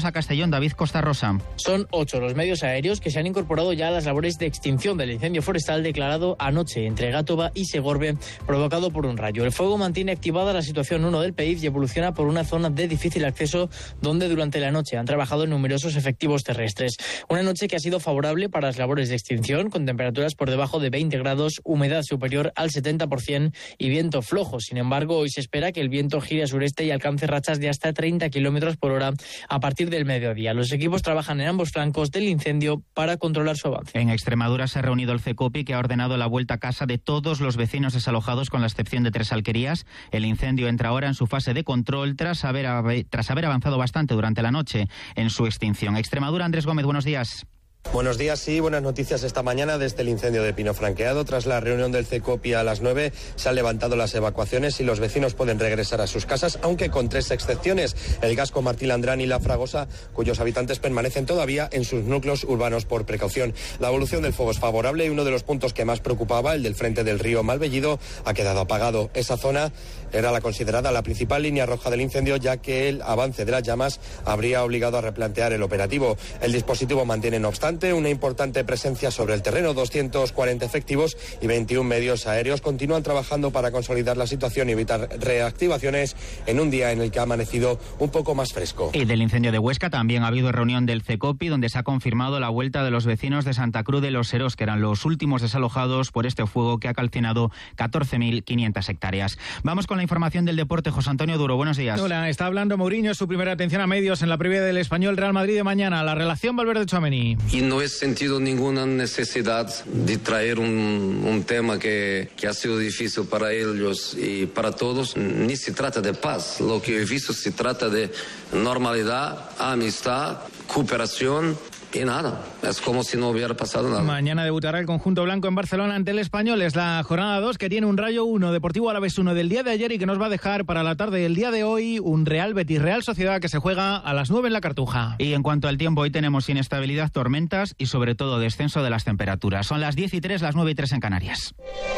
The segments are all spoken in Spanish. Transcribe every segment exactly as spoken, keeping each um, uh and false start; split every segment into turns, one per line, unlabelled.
Vamos a Castellón, David Costa Rosa.
Son ocho los medios aéreos que se han incorporado ya a las labores de extinción del incendio forestal declarado anoche entre Gátova y Segorbe, provocado por un rayo. El fuego mantiene activada la situación uno del P I F y evoluciona por una zona de difícil acceso donde durante la noche han trabajado numerosos efectivos terrestres. Una noche que ha sido favorable para las labores de extinción, con temperaturas por debajo de veinte grados, humedad superior al setenta por ciento y viento flojo. Sin embargo, hoy se espera que el viento gire a sureste y alcance rachas de hasta treinta kilómetros por hora a partir del mediodía. Los equipos trabajan en ambos flancos del incendio para controlar su avance.
En Extremadura se ha reunido el CECOPI, que ha ordenado la vuelta a casa de todos los vecinos desalojados, con la excepción de tres alquerías. El incendio entra ahora en su fase de control tras haber, tras haber avanzado bastante durante la noche en su extinción. Extremadura, Andrés Gómez, buenos días.
Buenos días, sí, buenas noticias esta mañana desde el incendio de Pino Franqueado. Tras la reunión del CECOPI a las nueve se han levantado las evacuaciones y los vecinos pueden regresar a sus casas, aunque con tres excepciones: el Gasco, Martí Landrán y La Fragosa, cuyos habitantes permanecen todavía en sus núcleos urbanos por precaución. La evolución del fuego es favorable y uno de los puntos que más preocupaba, el del frente del río Malvellido, ha quedado apagado. Esa zona era la considerada la principal línea roja del incendio, ya que el avance de las llamas habría obligado a replantear el operativo. El dispositivo mantiene, no obstante, una importante presencia sobre el terreno. doscientos cuarenta efectivos y veintiún medios aéreos continúan trabajando para consolidar la situación y evitar reactivaciones en un día en el que ha amanecido un poco más fresco.
Y del incendio de Huesca también ha habido reunión del CECOPI, donde se ha confirmado la vuelta de los vecinos de Santa Cruz de los Serós, que eran los últimos desalojados por este fuego que ha calcinado catorce mil quinientas hectáreas. Vamos con la información del deporte. José Antonio Duro, buenos días.
Hola, está hablando Mourinho, su primera atención a medios en la previa del Español Real Madrid de mañana. La relación Valverde-Tchouaméni.
Y no he sentido ninguna necesidad de traer un, un tema que, que ha sido difícil para ellos y para todos. Ni se trata de paz. Lo que he visto se trata de normalidad, amistad, cooperación. Y nada, es como si no hubiera pasado nada.
Mañana debutará el conjunto blanco en Barcelona ante el Español. Es la jornada dos, que tiene un Rayo uno, Deportivo Alavés uno del día de ayer, y que nos va a dejar para la tarde del día de hoy un Real Betis Real Sociedad, que se juega a las nueve en la Cartuja.
Y en cuanto al tiempo, hoy tenemos inestabilidad, tormentas y sobre todo descenso de las temperaturas. Son las diez y tres, las nueve y tres en Canarias.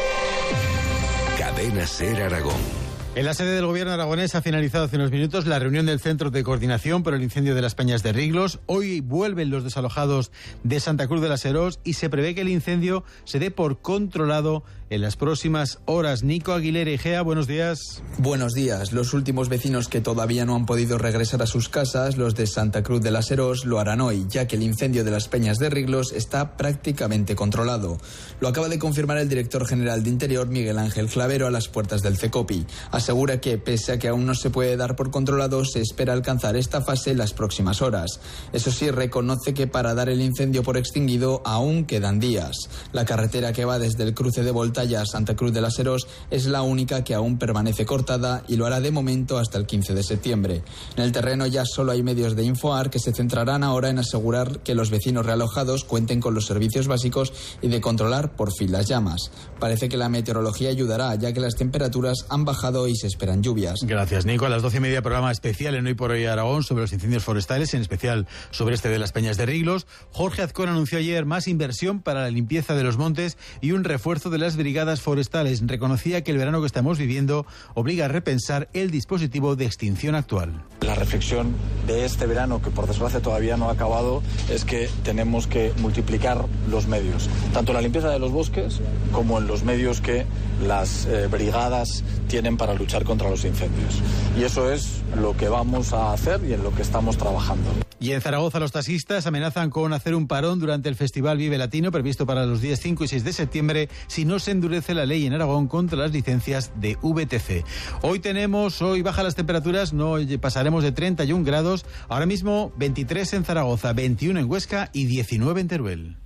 Cadena SER Aragón.
En la sede del gobierno aragonés ha finalizado hace unos minutos la reunión del Centro de Coordinación por el Incendio de las Peñas de Riglos. Hoy vuelven los desalojados de Santa Cruz de la Serós y se prevé que el incendio se dé por controlado en las próximas horas. Nico Aguilera, Igea, buenos días.
Buenos días. Los últimos vecinos que todavía no han podido regresar a sus casas, los de Santa Cruz de la Serós, lo harán hoy, ya que el incendio de las Peñas de Riglos está prácticamente controlado. Lo acaba de confirmar el director general de Interior, Miguel Ángel Clavero, a las puertas del CECOPI. Asegura que, pese a que aún no se puede dar por controlado, se espera alcanzar esta fase en las próximas horas. Eso sí, reconoce que para dar el incendio por extinguido aún quedan días. La carretera que va desde el cruce de Voltalla a Santa Cruz de la Serós es la única que aún permanece cortada y lo hará de momento hasta el quince de septiembre. En el terreno ya solo hay medios de Infoar que se centrarán ahora en asegurar que los vecinos realojados cuenten con los servicios básicos y de controlar por fin las llamas. Parece que la meteorología ayudará, ya que las temperaturas han bajado y se esperan lluvias.
Gracias, Nico. A las doce y media, programa especial en Hoy por Hoy Aragón sobre los incendios forestales, en especial sobre este de las Peñas de Riglos. Jorge Azcón anunció ayer más inversión para la limpieza de los montes y un refuerzo de las brigadas forestales. Reconocía que el verano que estamos viviendo obliga a repensar el dispositivo de extinción actual.
La reflexión de este verano, que por desgracia todavía no ha acabado, es que tenemos que multiplicar los medios, tanto en la limpieza de los bosques como en los medios que las eh, brigadas tienen para luchar contra los incendios. Y eso es lo que vamos a hacer y en lo que estamos trabajando.
Y en Zaragoza los taxistas amenazan con hacer un parón durante el Festival Vive Latino, previsto para los días cinco y seis de septiembre, si no se endurece la ley en Aragón contra las licencias de V T C. Hoy tenemos, hoy bajan las temperaturas, no pasaremos de treinta y un grados, ahora mismo veintitrés en Zaragoza, veintiuno en Huesca y diecinueve en Teruel.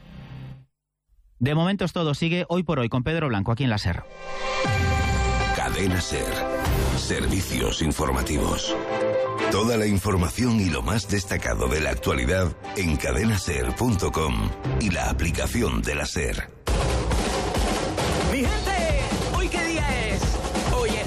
De momento es todo, sigue Hoy por Hoy con Pedro Blanco aquí en la SER.
Cadena SER. Servicios informativos. Toda la información y lo más destacado de la actualidad en cadena ser punto com y la aplicación de la SER.